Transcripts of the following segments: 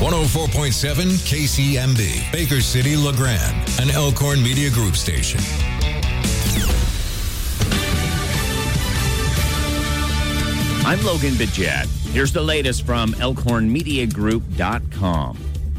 104.7 KCMB, Baker City, LeGrand, an Elkhorn Media Group station. I'm Logan Bidjat. Here's the latest from ElkhornMediaGroup.com.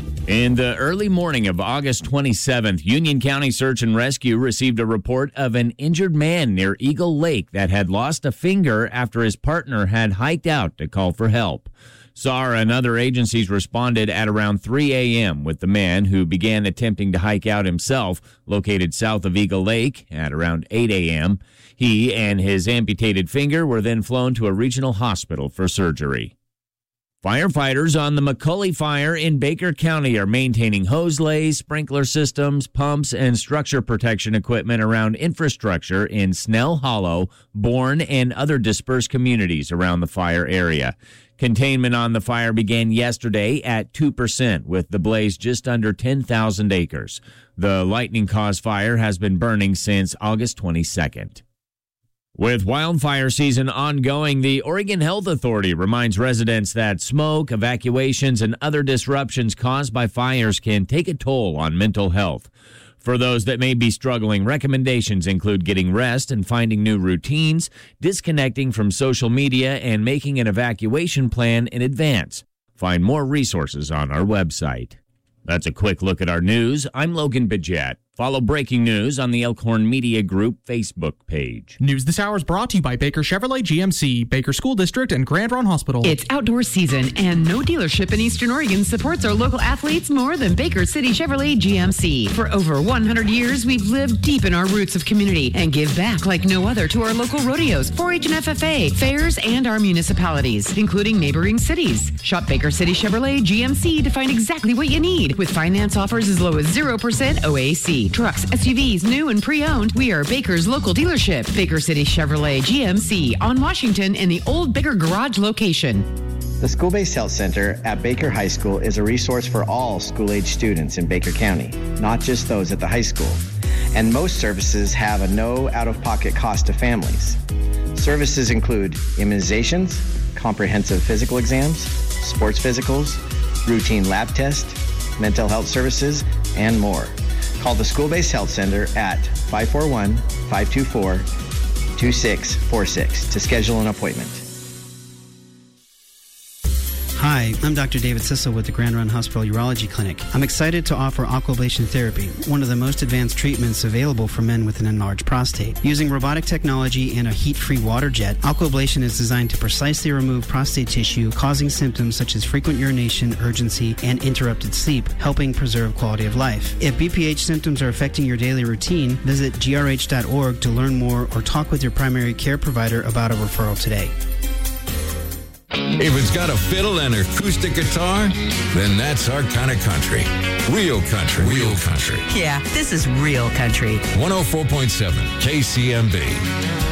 In the early morning of August 27th, Union County Search and Rescue received a report of an injured man near Eagle Lake that had lost a finger after his partner had hiked out to call for help. SAR and other agencies responded at around 3 a.m. with the man, who began attempting to hike out himself, located south of Eagle Lake at around 8 a.m. He and his amputated finger were then flown to a regional hospital for surgery. Firefighters on the McCully fire in Baker County are maintaining hose lays, sprinkler systems, pumps, and structure protection equipment around infrastructure in Snell Hollow, Bourne, and other dispersed communities around the fire area. Containment on the fire began yesterday at 2%, with the blaze just under 10,000 acres. The lightning-caused fire has been burning since August 22nd. With wildfire season ongoing, the Oregon Health Authority reminds residents that smoke, evacuations, and other disruptions caused by fires can take a toll on mental health. For those that may be struggling, recommendations include getting rest and finding new routines, disconnecting from social media, and making an evacuation plan in advance. Find more resources on our website. That's a quick look at our news. I'm Logan Bidjat. Follow breaking news on the Elkhorn Media Group Facebook page. News this hour is brought to you by Baker Chevrolet GMC, Baker School District, and Grand Run Hospital. It's outdoor season, and no dealership in Eastern Oregon supports our local athletes more than Baker City Chevrolet GMC. For over 100 years, we've lived deep in our roots of community and give back like no other to our local rodeos, 4-H and FFA, fairs, and our municipalities, including neighboring cities. Shop Baker City Chevrolet GMC to find exactly what you need, with finance offers as low as 0% OAC. Trucks, SUVs, new and pre-owned, we are Baker's local dealership. Baker City Chevrolet GMC on Washington in the Old Baker Garage location. The School-Based Health Center at Baker High School is a resource for all school-age students in Baker County, not just those at the high school. And most services have a no out-of-pocket cost to families. Services include immunizations, comprehensive physical exams, sports physicals, routine lab tests, mental health services, and more. Call the School-Based Health Center at 541-524-2646 to schedule an appointment. Hi, I'm Dr. David Sissel with the Grand Run Hospital Urology Clinic. I'm excited to offer aquablation therapy, one of the most advanced treatments available for men with an enlarged prostate. Using robotic technology and a heat-free water jet, aquablation is designed to precisely remove prostate tissue, causing symptoms such as frequent urination, urgency, and interrupted sleep, helping preserve quality of life. If BPH symptoms are affecting your daily routine, visit grh.org to learn more or talk with your primary care provider about a referral today. If it's got a fiddle and acoustic guitar, then that's our kind of country. Real country. Real country. Yeah, this is real country. 104.7 KCMB.